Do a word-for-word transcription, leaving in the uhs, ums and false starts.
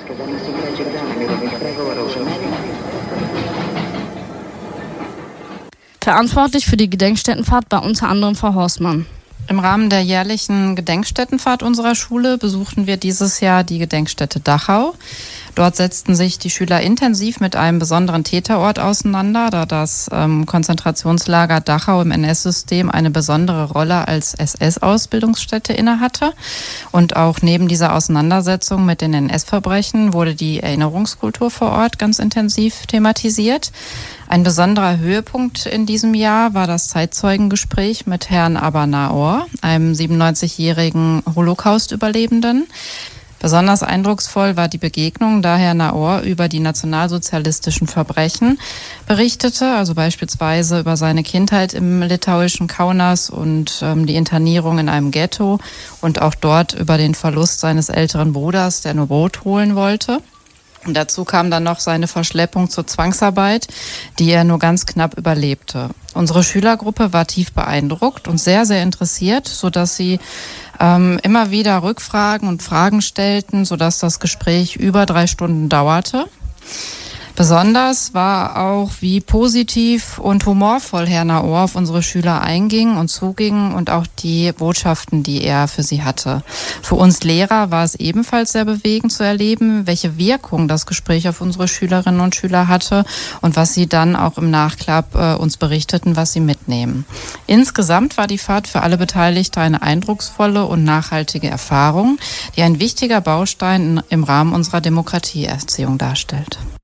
Verantwortlich für die Gedenkstättenfahrt war unter anderem Frau Horstmann. Im Rahmen der jährlichen Gedenkstättenfahrt unserer Schule besuchten wir dieses Jahr die Gedenkstätte Dachau. Dort setzten sich die Schüler intensiv mit einem besonderen Täterort auseinander, da das ähm, Konzentrationslager Dachau im N S-System eine besondere Rolle als S S-Ausbildungsstätte innehatte. Und auch neben dieser Auseinandersetzung mit den N S-Verbrechen wurde die Erinnerungskultur vor Ort ganz intensiv thematisiert. Ein besonderer Höhepunkt in diesem Jahr war das Zeitzeugengespräch mit Herrn Abba Naor, einem siebenundneunzigjährigen Holocaust-Überlebenden. Besonders eindrucksvoll war die Begegnung, da Herr Naor über die nationalsozialistischen Verbrechen berichtete, also beispielsweise über seine Kindheit im litauischen Kaunas und ähm, die Internierung in einem Ghetto und auch dort über den Verlust seines älteren Bruders, der nur Brot holen wollte. Und dazu kam dann noch seine Verschleppung zur Zwangsarbeit, die er nur ganz knapp überlebte. Unsere Schülergruppe war tief beeindruckt und sehr, sehr interessiert, sodass sie ähm, immer wieder Rückfragen und Fragen stellten, sodass das Gespräch über drei Stunden dauerte. Besonders war auch, wie positiv und humorvoll Herr Naor auf unsere Schüler einging und zuging und auch die Botschaften, die er für sie hatte. Für uns Lehrer war es ebenfalls sehr bewegend zu erleben, welche Wirkung das Gespräch auf unsere Schülerinnen und Schüler hatte und was sie dann auch im Nachklapp äh, uns berichteten, was sie mitnehmen. Insgesamt war die Fahrt für alle Beteiligten eine eindrucksvolle und nachhaltige Erfahrung, die ein wichtiger Baustein im Rahmen unserer Demokratieerziehung darstellt.